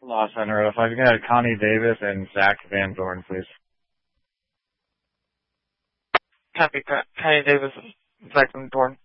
Los Center. If I can get Connie Davis and Zach Van Dorn, please. Copy, Connie Davis, Zach Van Dorn.